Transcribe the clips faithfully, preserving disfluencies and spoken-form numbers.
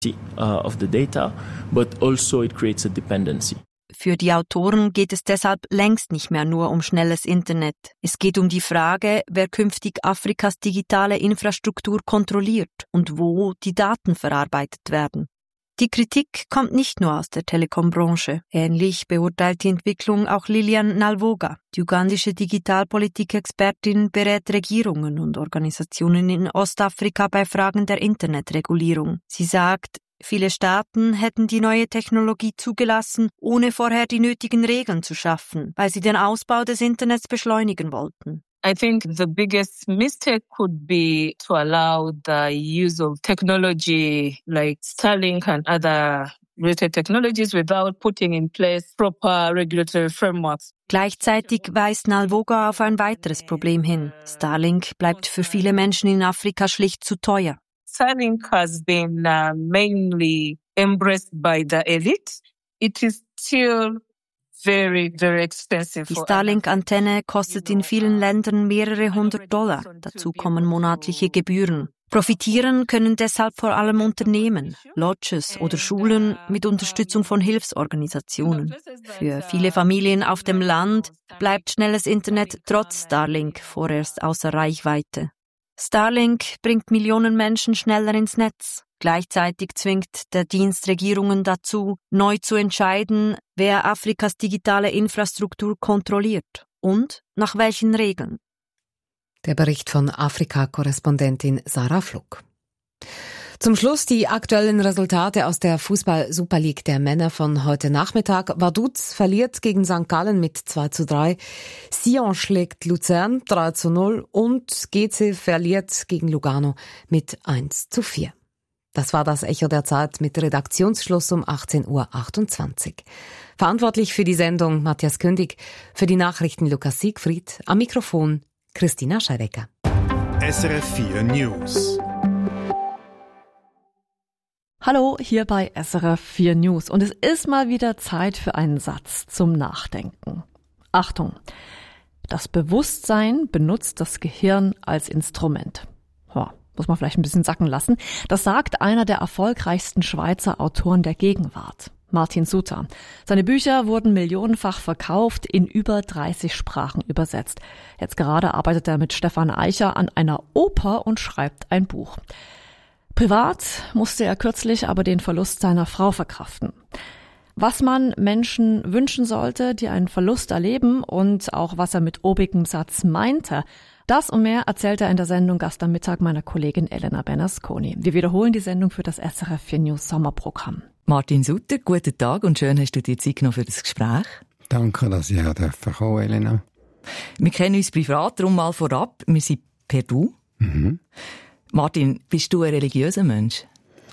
uh, of the data, but also it creates a dependency. Für die Autoren geht es deshalb längst nicht mehr nur um schnelles Internet. Es geht um die Frage, wer künftig Afrikas digitale Infrastruktur kontrolliert und wo die Daten verarbeitet werden. Die Kritik kommt nicht nur aus der Telekom-Branche. Ähnlich beurteilt die Entwicklung auch Lilian Nalwoga. Die ugandische Digitalpolitik-Expertin berät Regierungen und Organisationen in Ostafrika bei Fragen der Internetregulierung. Sie sagt, viele Staaten hätten die neue Technologie zugelassen, ohne vorher die nötigen Regeln zu schaffen, weil sie den Ausbau des Internets beschleunigen wollten. I think the biggest mistake could be to allow the use of technology like Starlink and other related technologies without putting in place proper regulatory frameworks. Gleichzeitig weist Nalwoga auf ein weiteres Problem hin. Starlink bleibt für viele Menschen in Afrika schlicht zu teuer. Starlink has been uh, mainly embraced by the elite. It is still very, very expensive. Die Starlink-Antenne kostet in vielen Ländern mehrere hundert Dollar. Dazu kommen monatliche Gebühren. Profitieren können deshalb vor allem Unternehmen, Lodges oder Schulen mit Unterstützung von Hilfsorganisationen. Für viele Familien auf dem Land bleibt schnelles Internet trotz Starlink vorerst außer Reichweite. Starlink bringt Millionen Menschen schneller ins Netz. Gleichzeitig zwingt der Dienst Regierungen dazu, neu zu entscheiden, wer Afrikas digitale Infrastruktur kontrolliert und nach welchen Regeln. Der Bericht von Afrika-Korrespondentin Sarah Fluck. Zum Schluss die aktuellen Resultate aus der Fußball-Super League der Männer von heute Nachmittag. Vaduz verliert gegen Sankt Gallen mit zwei zu drei. Sion schlägt Luzern drei zu null und G C verliert gegen Lugano mit eins zu vier. Das war das Echo der Zeit mit Redaktionsschluss um achtzehn Uhr achtundzwanzig. Verantwortlich für die Sendung Matthias Kündig, für die Nachrichten Lukas Siegfried, am Mikrofon Christina Scherecker. S R F vier News. Hallo, hier bei S R F vier News und es ist mal wieder Zeit für einen Satz zum Nachdenken. Achtung, das Bewusstsein benutzt das Gehirn als Instrument. Ja, muss man vielleicht ein bisschen sacken lassen. Das sagt einer der erfolgreichsten Schweizer Autoren der Gegenwart, Martin Suter. Seine Bücher wurden millionenfach verkauft, in über dreißig Sprachen übersetzt. Jetzt gerade arbeitet er mit Stefan Eicher an einer Oper und schreibt ein Buch. Privat musste er kürzlich aber den Verlust seiner Frau verkraften. Was man Menschen wünschen sollte, die einen Verlust erleben und auch was er mit obigem Satz meinte, das und mehr erzählt er in der Sendung Gast am Mittag meiner Kollegin Elena Bernasconi. Wir wiederholen die Sendung für das S R F vier News Sommerprogramm. Martin Sutter, guten Tag und schön hast du dir Zeit genommen für das Gespräch. Danke, dass ich auch kommen darf, Elena. Wir kennen uns privat, darum mal vorab. Wir sind per Du. Mhm. Martin, bist du ein religiöser Mensch?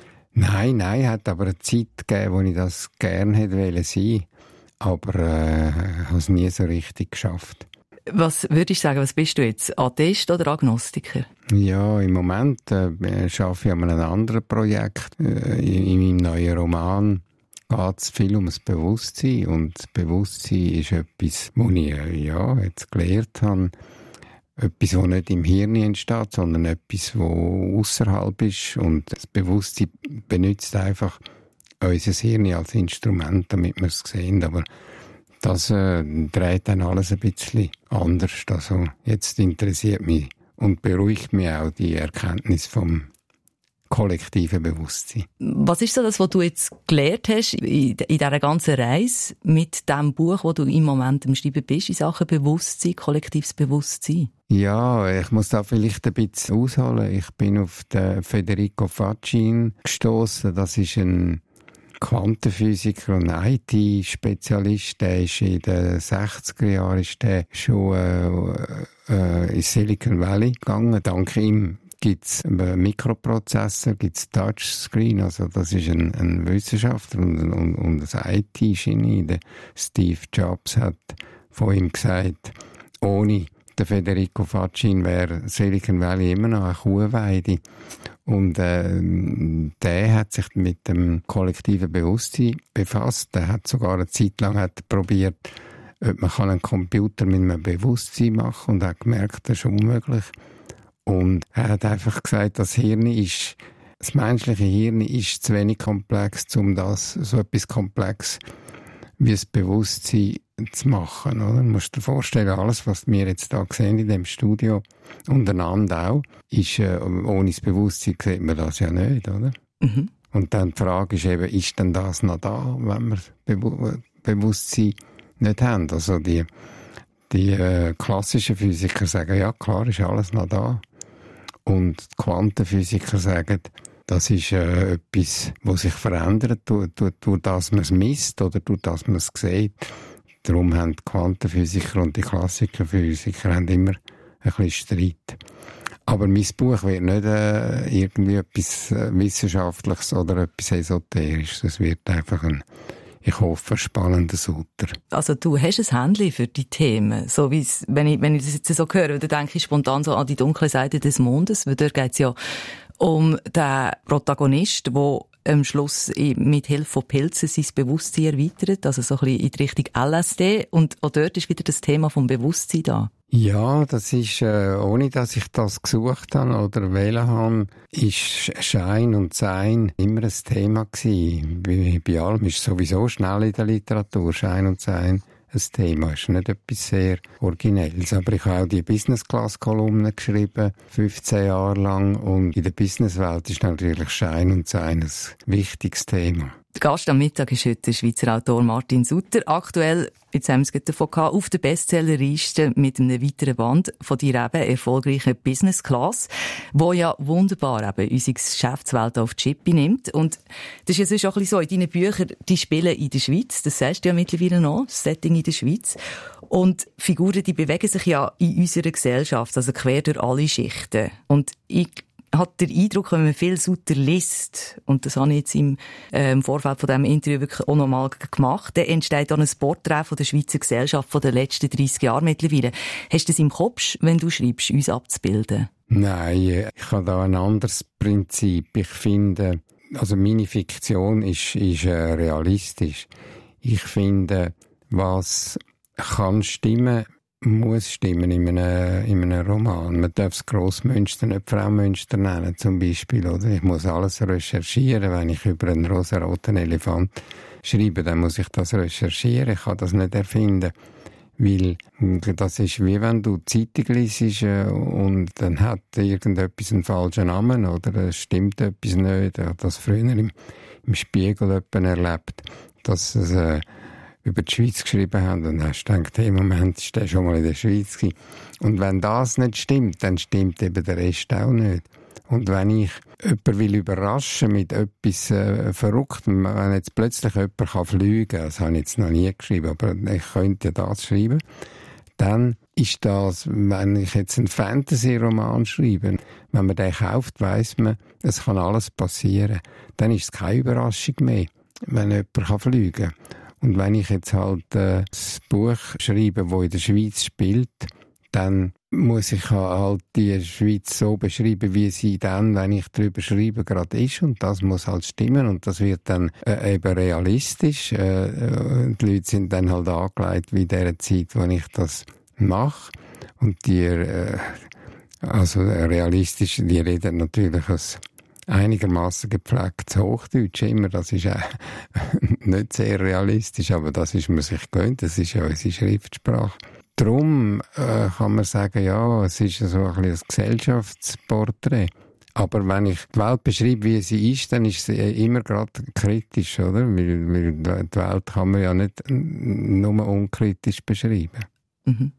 Nein, nein, hat aber eine Zeit gegeben, wo ich das gerne hätte wollen sein, aber äh, habe es nie so richtig geschafft. Was würdest du sagen, was bist du jetzt, Atheist oder Agnostiker? Ja, im Moment äh, arbeite ich an einem anderen Projekt. Äh, in, in meinem neuen Roman geht es viel um das Bewusstsein und das Bewusstsein ist etwas, was ich äh, ja, jetzt gelernt habe. Etwas, das nicht im Hirn entsteht, sondern etwas, das außerhalb ist. Und das Bewusstsein benutzt einfach unser Hirn als Instrument, damit wir es sehen. Aber das äh, dreht dann alles ein bisschen anders. Also jetzt interessiert mich und beruhigt mich auch die Erkenntnis vom kollektiven Bewusstsein. Was ist so das, was du jetzt gelernt hast in, in dieser ganzen Reise mit dem Buch, das du im Moment am Schreiben bist, in Sachen Bewusstsein, kollektives Bewusstsein? Ja, ich muss da vielleicht ein bisschen ausholen. Ich bin auf den Federico Faccin gestoßen. Das ist ein Quantenphysiker und I T-Spezialist. Der ist in den sechziger Jahren ist der schon äh, äh, in Silicon Valley gegangen. Dank ihm gibt's Mikroprozessor, gibt's Touchscreen, also das ist ein, ein Wissenschaftler und, und, und ein I T-Genie. Der Steve Jobs hat von ihm gesagt, ohne den Federico Faccin wäre Silicon Valley immer noch eine Kuhweide. Und äh, der hat sich mit dem kollektiven Bewusstsein befasst. Der hat sogar eine Zeit lang hat probiert, ob man einen Computer mit einem Bewusstsein machen kann und hat gemerkt, das ist unmöglich. Und er hat einfach gesagt, das Hirn ist das menschliche Hirn ist zu wenig komplex, um das so etwas komplex wie das Bewusstsein zu machen. Oder? Du musst dir vorstellen, alles, was wir jetzt hier sehen in dem Studio, untereinander auch, ist, äh, ohne das Bewusstsein sieht man das ja nicht, oder? Mhm. Und dann die Frage ist eben, ist denn das noch da, wenn wir Be- Bewusstsein nicht haben? Also die, die äh, klassischen Physiker sagen, ja klar, ist alles noch da. Und die Quantenphysiker sagen, das ist äh, etwas, was sich verändert, durch, durch, durch das man es misst oder durch das man es sieht. Darum haben die Quantenphysiker und die Klassikerphysiker haben immer ein bisschen Streit. Aber mein Buch wird nicht äh, irgendwie etwas äh, Wissenschaftliches oder etwas Esoterisches. Es wird einfach ein, ich hoffe, ein spannender Sutter. Also du hast ein Händchen für die Themen. So wie's, wenn ich, wenn ich das jetzt so höre, dann denke ich spontan so an die dunkle Seite des Mondes, weil dort geht es ja um den Protagonist, der am Schluss mit Hilfe von Pilzen sein Bewusstsein erweitert, also so ein bisschen in die Richtung L S D. Und auch dort ist wieder das Thema vom Bewusstsein da. Ja, das ist, äh, ohne dass ich das gesucht habe oder wählen habe, ist Schein und Sein immer ein Thema gewesen. Bei, bei allem ist sowieso schnell in der Literatur Schein und Sein ein Thema. Es ist nicht etwas sehr Originelles. Aber ich habe auch die Business-Class-Kolumnen geschrieben, fünfzehn Jahre lang. Und in der Businesswelt ist natürlich Schein und Sein ein wichtiges Thema. Der Gast am Mittag ist heute der Schweizer Autor Martin Sutter. Aktuell, jetzt haben wir es davon gehabt, auf der Bestsellerliste mit einem weiteren Band von deiner eben erfolgreichen Business Class, wo ja wunderbar eben unsere Geschäftswelt auf die Schippe nimmt. Und das ist ja sonst auch ein bisschen so, in deinen Büchern, die spielen in der Schweiz, das sagst du ja mittlerweile noch, das Setting in der Schweiz. Und Figuren, die bewegen sich ja in unserer Gesellschaft, also quer durch alle Schichten. Und ich hat den Eindruck, wenn man viel Sutter liest, und das habe ich jetzt im, äh, im Vorfeld von diesem Interview wirklich auch nochmal gemacht, dann entsteht auch ein Porträt von der Schweizer Gesellschaft von den letzten dreissig Jahren mittlerweile. Hast du das im Kopf, wenn du schreibst, uns abzubilden? Nein, ich habe da ein anderes Prinzip. Ich finde, also meine Fiktion ist, ist äh, realistisch. Ich finde, was kann stimmen, muss stimmen in einem, in einem Roman. Man darf das Grossmünster nicht Fraumünster nennen, zum Beispiel, oder? Ich muss alles recherchieren. Wenn ich über einen rosaroten Elefant schreibe, dann muss ich das recherchieren. Ich kann das nicht erfinden. Weil das ist wie wenn du Zeitung liest und dann hat irgendetwas einen falschen Namen oder es stimmt etwas nicht. Ich habe das früher im, im Spiegel erlebt, dass es äh, über die Schweiz geschrieben haben und dann hast du gedacht, hey, Moment, ist der schon mal in der Schweiz gewesen. Und wenn das nicht stimmt, dann stimmt eben der Rest auch nicht. Und wenn ich jemanden will überraschen mit etwas äh, Verrücktem, wenn jetzt plötzlich jemand kann fliegen kann, das habe ich jetzt noch nie geschrieben, aber ich könnte das schreiben, dann ist das, wenn ich jetzt einen Fantasy-Roman schreibe, wenn man den kauft, weiss man, es kann alles passieren. Dann ist es keine Überraschung mehr, wenn jemand kann fliegen kann. Und wenn ich jetzt halt äh, das Buch schreibe, das in der Schweiz spielt, dann muss ich halt die Schweiz so beschreiben, wie sie dann, wenn ich darüber schreibe, gerade ist. Und das muss halt stimmen. Und das wird dann äh, eben realistisch. Äh, die Leute sind dann halt angelegt wie in der Zeit, wo ich das mache. Und die, äh, also realistisch, die reden natürlich aus einigermaßen gepflegtes Hochdeutsch immer. Das ist auch nicht sehr realistisch, aber das ist man sich gewöhnt. Das ist ja unsere Schriftsprache. Darum äh, kann man sagen, ja, es ist so ein bisschen ein Gesellschaftsporträt. Aber wenn ich die Welt beschreibe, wie sie ist, dann ist sie immer gerade kritisch, oder? Weil, weil die Welt kann man ja nicht nur unkritisch beschreiben. Mhm.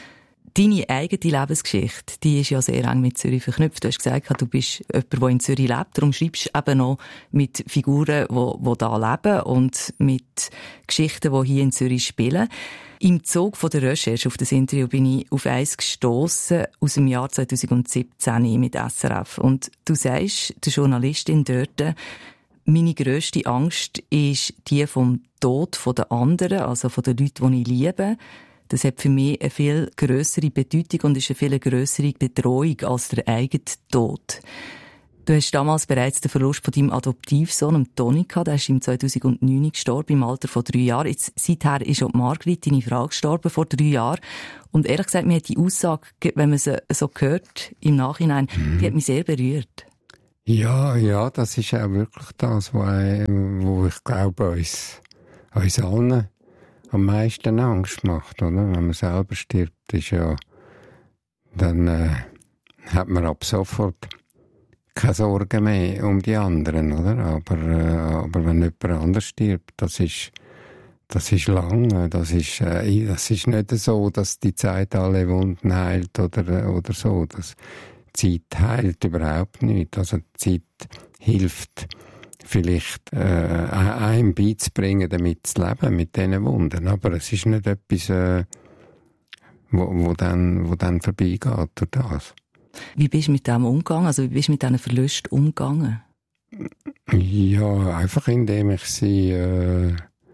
Deine eigene Lebensgeschichte, die ist ja sehr eng mit Zürich verknüpft. Du hast gesagt, du bist jemand, der in Zürich lebt. Darum schreibst du eben noch mit Figuren, die, die da leben und mit Geschichten, die hier in Zürich spielen. Im Zug von der Recherche auf das Interview bin ich auf eins gestossen aus dem Jahr zwanzig siebzehn mit S R F. Und du sagst der Journalistin dort, meine grösste Angst ist die vom Tod der anderen, also von den Leuten, die ich liebe. Das hat für mich eine viel grössere Bedeutung und ist eine viel grössere Bedrohung als der eigene Tod. Du hast damals bereits den Verlust von deinem Adoptivsohn, dem Toni, gehabt. Der ist im zweitausendneun gestorben, im Alter von drei Jahren. Jetzt, seither ist auch Margrit, deine Frau, gestorben, vor drei Jahren. Und ehrlich gesagt, mir hat die Aussage, wenn man sie so hört, im Nachhinein, mhm. die hat mich sehr berührt. Ja, ja, das ist auch wirklich das, wo, wo ich glaube, uns, uns allen am meisten Angst macht, oder? Wenn man selber stirbt, ist ja, dann äh, hat man ab sofort keine Sorgen mehr um die anderen, oder? Aber, äh, aber wenn jemand anders stirbt, das ist, das ist lang, das ist, äh, das ist nicht so, dass die Zeit alle Wunden heilt oder, oder so. Das, die Zeit heilt überhaupt nicht. Also die Zeit hilft vielleicht, äh, einem beizubringen, damit zu leben, mit diesen Wunden. Aber es ist nicht etwas, äh, wo, wo dann, wo dann vorbeigeht durch das. Wie bist du mit dem umgegangen? Also wie bist du mit diesen Verlusten umgegangen? Ja, einfach indem ich sie äh,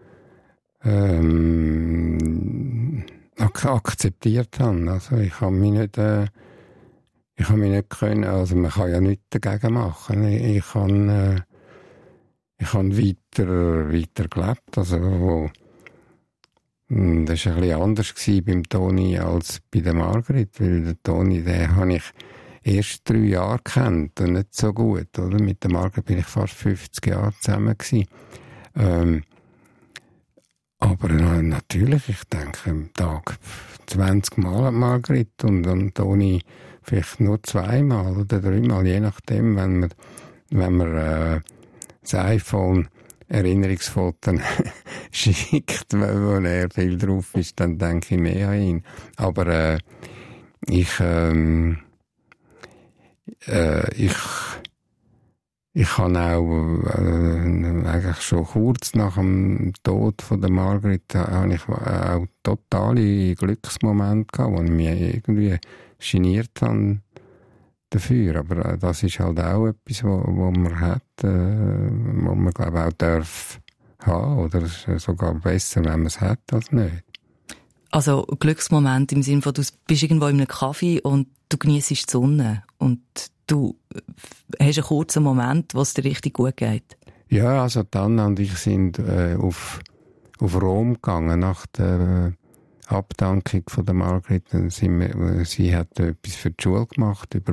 ähm, ak- akzeptiert habe. Also ich habe mich nicht, äh, ich habe mich nicht können, also man kann ja nichts dagegen machen. Ich, ich habe, äh, ich habe weiter, weiter gelebt. Also wo, das war ein bisschen anders beim Toni als bei der Margrit, weil der Toni, den habe ich erst drei Jahre kennt und nicht so gut, oder? Mit der Margrit bin ich fast fünfzig Jahre zusammen gewesen. Ähm, aber äh, natürlich, ich denke, am Tag zwanzig Mal an Margrit und an Toni vielleicht nur zweimal oder dreimal, je nachdem, wenn man, wenn man äh, das iPhone Erinnerungsfotos schickt, wo er viel drauf ist, dann denke ich mehr an ihn. Aber äh, ich, ähm, äh, ich, ich habe auch äh, eigentlich schon kurz nach dem Tod von der Margrit habe ich auch totale Glücksmomente gehabt, wo ich mich irgendwie geniert habe dafür. Aber das ist halt auch etwas, wo, wo man hat, äh, wo man glaube auch darf haben, oder es ist sogar besser, wenn man es hat, als nicht. Also Glücksmoment im Sinne von, du bist irgendwo in einem Kaffee und du genießt die Sonne und du hast einen kurzen Moment, wo es dir richtig gut geht. Ja, also dann und ich sind äh, auf, auf Rom gegangen nach der Abdankung von der Margrit. Sind wir, sie hat etwas für die Schule gemacht über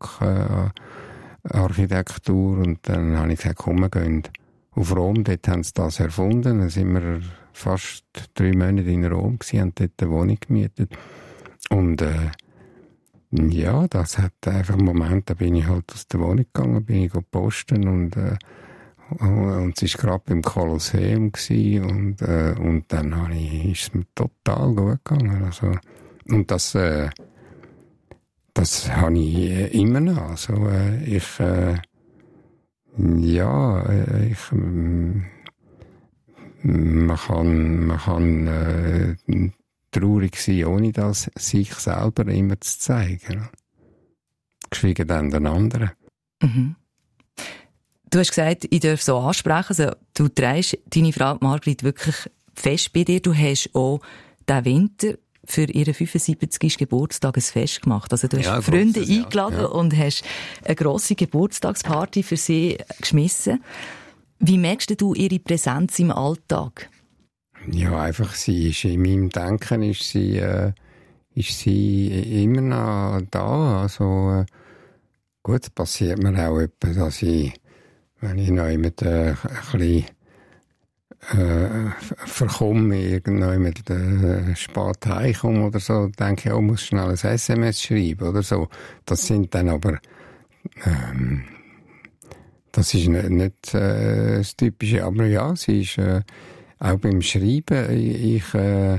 Barockarchitektur äh, und dann habe ich gesagt, komm, wir gehen auf Rom. Dort haben sie das erfunden. Dann sind wir fast drei Monate in Rom gewesen, haben dort eine Wohnung gemietet. Und äh, ja, das hat einfach einen Moment, da bin ich halt aus der Wohnung gegangen, bin ich posten und äh, und es war gerade beim Kolosseum gewesen, und, äh, und dann habe ich, ist es mir total gut gegangen. Also, und das, äh, das habe ich immer noch. Also, äh, ich, äh, ja, äh, ich, äh, man kann, man kann äh, traurig sein, ohne das sich selber immer zu zeigen. Geschwiegen dann den anderen. Mhm. Du hast gesagt, ich darf so ansprechen. Also, du trägst deine Frau Margrit wirklich fest bei dir. Du hast auch diesen Winter für ihren fünfundsiebzigsten Geburtstag ein Fest gemacht. Also, du hast ja, Freunde großes, eingeladen, ja. Und hast eine grosse Geburtstagsparty für sie geschmissen. Wie merkst du ihre Präsenz im Alltag? Ja, einfach, sie ist in meinem Denken ist sie, äh, ist sie immer noch da. Also, äh, gut, es passiert mir auch etwas, dass ich, wenn ich noch mit äh, ein bisschen äh, verkomme, irgendwann mit äh, spät heimkomme oder so, denke ich, oh, muss schnell ein S M S schreiben oder so. Das sind dann aber, ähm, das ist nicht, nicht äh, das Typische, aber ja, sie ist äh, auch beim Schreiben, ich, äh,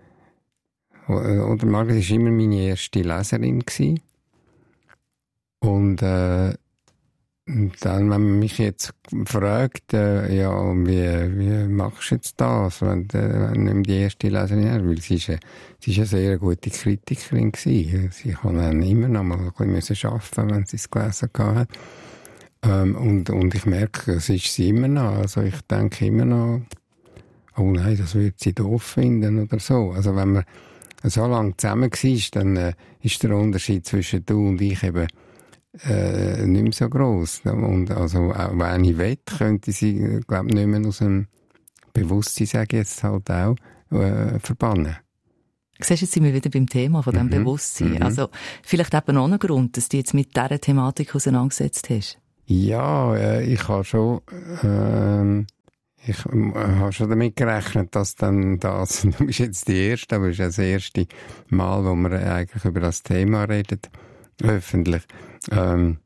oder Margrit war immer meine erste Leserin gewesen. Und äh, dann, wenn man mich jetzt fragt, äh, ja, wie, wie machst du jetzt das, wenn du wenn die erste Leserin hast, weil sie ist, eine, sie ist eine sehr gute Kritikerin gewesen. Sie kann dann immer noch mal ein bisschen arbeiten, wenn sie es gelesen hat. Ähm, und, und ich merke, es ist sie immer noch. Also ich denke immer noch, oh nein, das wird sie doof finden oder so. Also wenn man so lange zusammen war, dann äh, ist der Unterschied zwischen du und ich eben Äh, nicht mehr so gross. Und also, auch wenn ich will, könnte sie, glaube ich, nicht mehr aus dem Bewusstsein, sage ich jetzt halt auch, äh, verbannen. Siehst du, jetzt sind wir wieder beim Thema von diesem mhm. Bewusstsein. Mhm. Also, vielleicht eben auch ein Grund, dass du jetzt mit dieser Thematik auseinandergesetzt hast. Ja, äh, ich habe schon, äh, ich äh, habe schon damit gerechnet, dass dann das, du bist jetzt die Erste, aber es ist das erste Mal, wo wir eigentlich über das Thema reden, öffentlich. Ähm,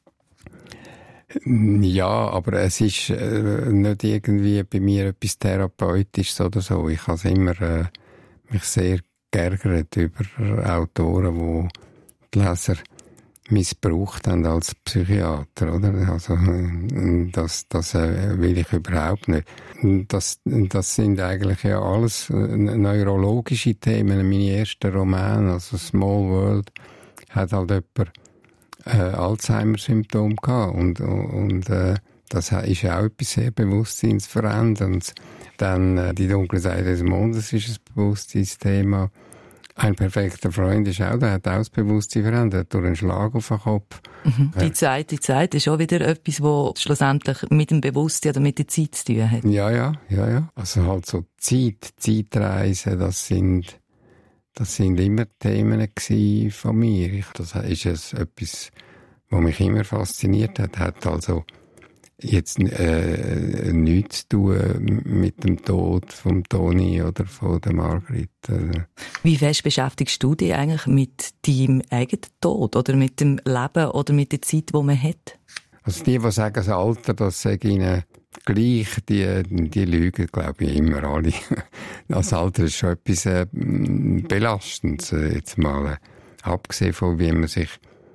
ja, aber es ist äh, nicht irgendwie bei mir etwas Therapeutisches oder so. Ich habe immer äh, mich sehr geärgert über Autoren, die die Leser missbraucht haben als Psychiater, oder? Also, das, das äh, will ich überhaupt nicht. Das, das sind eigentlich ja alles neurologische Themen. Meine ersten Romane, also Small World, hat halt jemand äh, Alzheimer-Symptom gehabt. Und, und äh, das ist auch etwas sehr Bewusstseinsveränderndes. Dann äh, die dunkle Seite des Mondes ist ein Bewusstseinsthema. Ein perfekter Freund ist auch, der hat auch das Bewusstsein verändert durch einen Schlag auf den Kopf. Mhm. Die Zeit, die Zeit ist auch wieder etwas, was schlussendlich mit dem Bewusstsein oder mit der Zeit zu tun hat. Ja, ja, ja, ja. Also halt so Zeit, Zeitreisen, das sind, das sind immer Themen gewesen von mir. Ich, das ist es etwas, was mich immer fasziniert hat. Hat also jetzt äh, nichts zu tun mit dem Tod vom Toni oder von der Margrit. Wie fest beschäftigst du dich eigentlich mit deinem eigenen Tod oder mit dem Leben oder mit der Zeit, die man hat? Also die, die sagen, das Alter, das sage ihnen gleich, die, die lügen, glaube ich, immer alle. Das Alter ist schon etwas äh, Belastendes, äh, jetzt mal äh, abgesehen von, wie man sich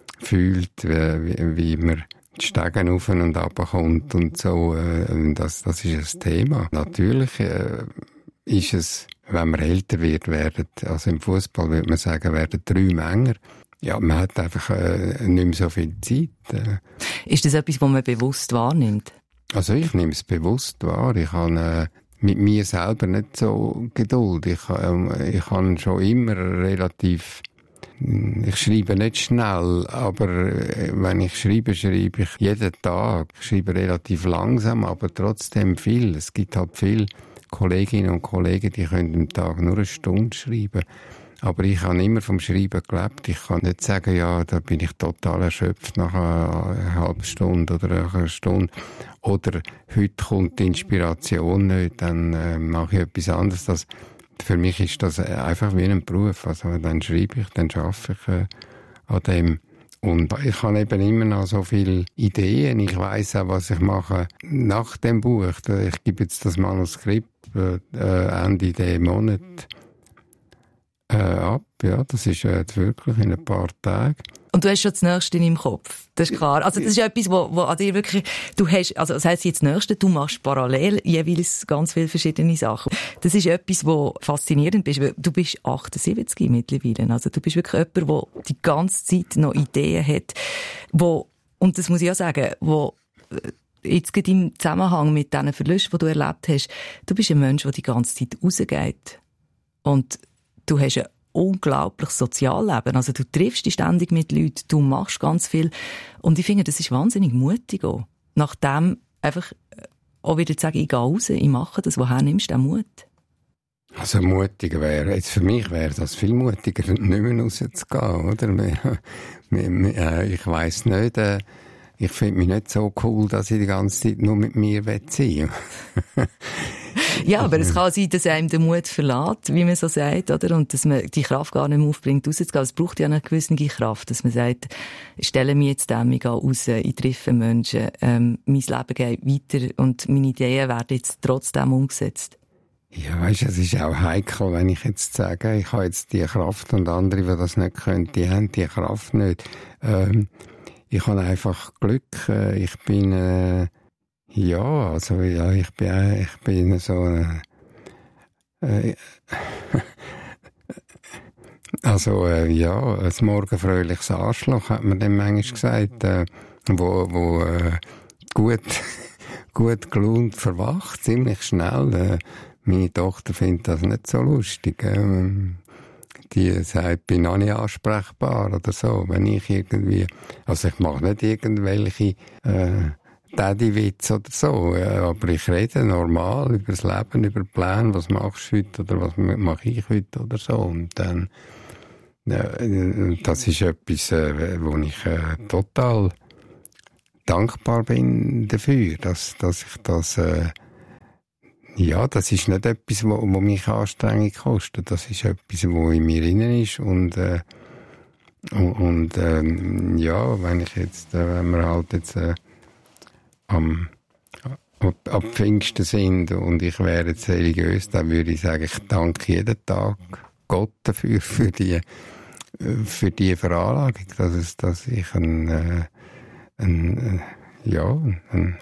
fühlt, wie, wie man die Stegen auf und runter kommt und so, äh, das, das ist ein Thema. Natürlich äh, ist es, wenn man älter wird, werden, also im Fußball würde man sagen, werden drei Männer. Ja, man hat einfach äh, nicht mehr so viel Zeit. Äh. Ist das etwas, was man bewusst wahrnimmt? Also ich nehme es bewusst wahr. Ich habe äh, mit mir selber nicht so Geduld. Ich, äh, ich habe schon immer relativ... Ich schreibe nicht schnell, aber wenn ich schreibe, schreibe ich jeden Tag. Ich schreibe relativ langsam, aber trotzdem viel. Es gibt halt viele Kolleginnen und Kollegen, die können am Tag nur eine Stunde schreiben. Aber ich habe immer vom Schreiben gelebt. Ich kann nicht sagen, ja, da bin ich total erschöpft nach einer halben Stunde oder nach einer Stunde. Oder heute kommt die Inspiration nicht, dann äh, mache ich etwas anderes. Das Für mich ist das einfach wie ein Beruf. Also dann schreibe ich, dann arbeite ich äh, an dem. Und ich habe eben immer noch so viele Ideen. Ich weiss auch, was ich mache nach dem Buch. Ich gebe jetzt das Manuskript äh, Ende diesen Monat äh, ab. Ja, das ist äh, wirklich in ein paar Tagen. Und du hast schon das Nächste in deinem Kopf. Das ist klar. Also, das ist etwas, wo, wo an dir wirklich, du hast, also, das heisst jetzt das Nächste, du machst parallel jeweils ganz viele verschiedene Sachen. Das ist etwas, wo faszinierend ist, weil du bist achtundsiebzig mittlerweile. Also, du bist wirklich jemand, der die ganze Zeit noch Ideen hat, wo, und das muss ich auch sagen, wo, jetzt gerade im Zusammenhang mit diesen Verlusten, die du erlebt hast, du bist ein Mensch, der die ganze Zeit rausgeht. Und du hast ein unglaubliches Sozialleben. Also du triffst dich ständig mit Leuten, du machst ganz viel. Und ich finde, das ist wahnsinnig mutig auch. Nachdem einfach auch wieder zu sagen, ich gehe raus, ich mache das, woher nimmst du den Mut? Also mutiger wäre, jetzt für mich wäre das viel mutiger, nicht mehr rauszugehen, oder? Ich weiss nicht, äh, ich finde mich nicht so cool, dass ich die ganze Zeit nur mit mir sein will. Ja, aber es kann sein, dass einem der Mut verlässt, wie man so sagt, oder? Und dass man die Kraft gar nicht mehr aufbringt, rauszugehen. Es braucht ja eine gewisse Kraft, dass man sagt, ich stelle mich jetzt dem, ich gehe raus, ich treffe Menschen, ähm, mein Leben geht weiter und meine Ideen werden jetzt trotzdem umgesetzt. Ja, weisst du, es ist auch heikel, wenn ich jetzt sage, ich habe jetzt die Kraft und andere, die das nicht können, die haben die Kraft nicht. Ähm, ich habe einfach Glück, ich bin, äh, ja, also, ja, ich bin, ich bin so, äh, äh, also, äh, ja, ein morgenfröhliches Arschloch, hat man dem manchmal gesagt, äh, wo, wo, äh, gut, gut gelaunt verwacht, ziemlich schnell, äh, meine Tochter findet das nicht so lustig, äh, die sagt, ich bin auch nicht ansprechbar oder so, wenn ich irgendwie, also ich mache nicht irgendwelche, äh, Daddy-Witz oder so, ja, aber ich rede normal über das Leben, über Pläne, was machst du heute oder was mache ich heute oder so. Und dann, ja, das ist etwas, äh, wo ich äh, total dankbar bin dafür, dass, dass ich das, äh, ja, das ist nicht etwas, wo, wo mich Anstrengung kostet. Das ist etwas, wo in mir drin ist und, äh, und, und ähm, ja, wenn ich jetzt, äh, wenn wir halt jetzt äh, am ab, ab Pfingsten sind und ich wäre jetzt religiös, dann würde ich sagen, ich danke jeden Tag Gott dafür, für die, für die Veranlagung, dass, es, dass ich ein, äh, ein, äh, ja, ein,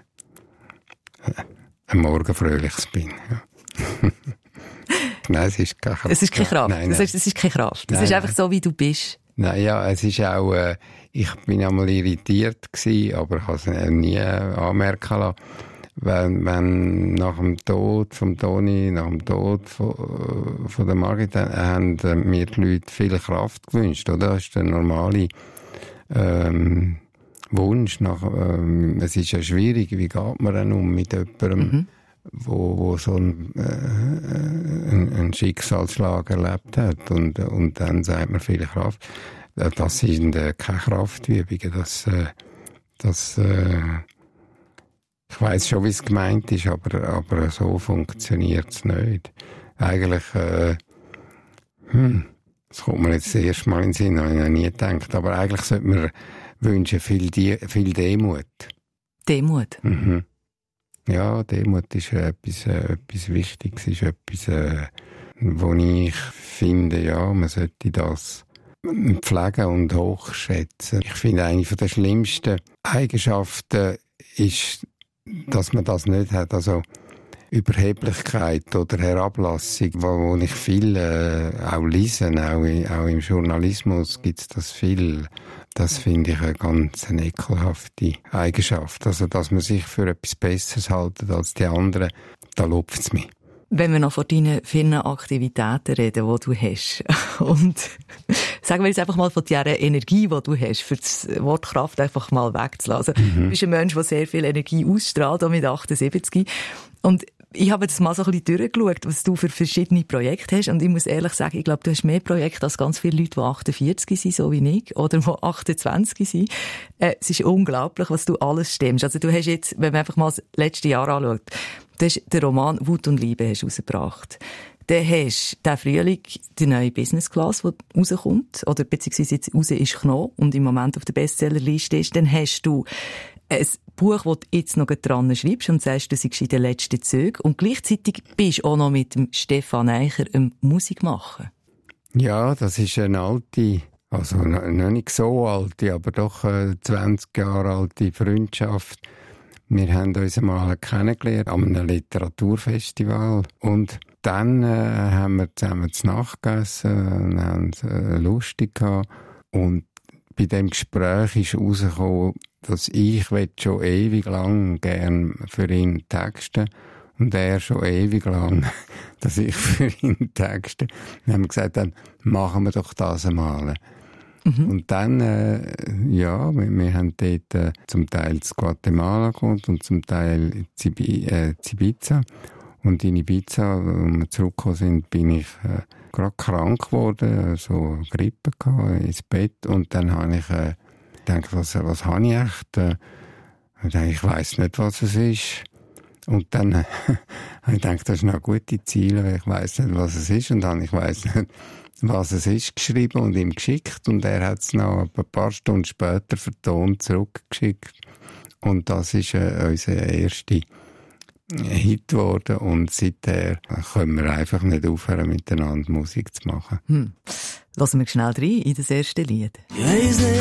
ein Morgenfröhliches bin. Ja. Nein, es ist keine Kraft. Es ist keine Kraft. Nein, nein. Das heißt, es ist keine Kraft. Es nein, ist einfach nein. so, wie du bist. Nein, ja, es ist auch, äh, ich bin einmal irritiert gewesen, aber ich habe es nie äh, anmerken lassen. Wenn, wenn nach dem Tod vom Toni, nach dem Tod von, von der Margit, äh, haben äh, mir die Leute viel Kraft gewünscht, oder? Das ist der normale ähm, Wunsch nach, ähm, es ist ja schwierig, wie geht man dann um mit jemandem, mhm. wo, wo so ein, äh, ein, ein Schicksalsschlag erlebt hat und, und dann sagt man viel Kraft. Das sind äh, keine Kraftübungen, das, äh, das, äh, ich weiss schon, wie es gemeint ist, aber, aber so funktioniert es nicht. Eigentlich, äh, hm, das kommt mir jetzt das erste Mal in den Sinn, habe ich noch nie gedacht, aber eigentlich sollte man wünschen viel, Die- viel Demut. Demut? Mhm. Ja, Demut ist äh, etwas, äh, etwas Wichtiges, ist etwas, äh, wo ich finde, ja, man sollte das pflegen und hochschätzen. Ich finde, eine der schlimmsten Eigenschaften ist, dass man das nicht hat. Also Überheblichkeit oder Herablassung, wo, wo ich viel äh, auch lese, auch, in, auch im Journalismus gibt es das viel. Das finde ich eine ganz eine ekelhafte Eigenschaft. Also, dass man sich für etwas Besseres hält als die anderen, da lupft es mich. Wenn wir noch von deinen vielen Aktivitäten reden, die du hast, und sagen wir jetzt einfach mal von dieser Energie, die du hast, für das Wort Kraft einfach mal wegzulassen. Also, mhm. Du bist ein Mensch, der sehr viel Energie ausstrahlt, auch mit achtundsiebzig. Und ich habe jetzt mal so ein bisschen durchgeschaut, was du für verschiedene Projekte hast. Und ich muss ehrlich sagen, ich glaube, du hast mehr Projekte als ganz viele Leute, die achtundvierzig sind, so wie ich, oder die achtundzwanzig sind. Äh, es ist unglaublich, was du alles stemmst. Also du hast jetzt, wenn man einfach mal das letzte Jahr anschaut, du hast den Roman «Wut und Liebe» hast rausgebracht. Dann hast du diesen Frühling die neue Business Class, die rauskommt, oder beziehungsweise jetzt raus ist «Kno» und im Moment auf der Bestsellerliste ist. Dann hast du ein Buch, das du jetzt noch dran schreibst und sagst, du seist in den letzten Zügen. Und gleichzeitig bist du auch noch mit dem Stefan Eicher am Musik machen. Ja, das ist eine alte, also noch nicht so alte, aber doch eine zwanzig Jahre alte Freundschaft. Wir haben uns einmal kennengelernt an einem Literaturfestival und dann äh, haben wir zusammen zu Nacht gegessen und haben es äh, lustig gehabt. Und bei dem Gespräch ist herausgekommen, dass ich schon ewig lang gern für ihn texte und er schon ewig lang, dass ich für ihn texte. Dann haben wir gesagt, dann machen wir doch das einmal. Mhm. Und dann, äh, ja, wir, wir haben dort äh, zum Teil zu Guatemala gewohnt und zum Teil in äh, Ibiza. Und in Ibiza, als wir zurückgekommen sind, bin ich äh, gerade krank geworden, so Grippe gehabt, ins Bett. Und dann habe ich äh, gedacht, was, was habe ich echt? Äh, ich dachte, ich weiss nicht, was es ist. Und dann äh, habe ich gedacht, das ist noch eine gute Ziele, weil ich weiss nicht, was es ist. Und dann, ich weiss nicht, was es ist, geschrieben und ihm geschickt. Und er hat es noch ein paar Stunden später vertont zurückgeschickt. Und das ist äh, unser erster Hit geworden. Und seither können wir einfach nicht aufhören, miteinander Musik zu machen. Hm. Lassen wir schnell rein in das erste Lied. Ja,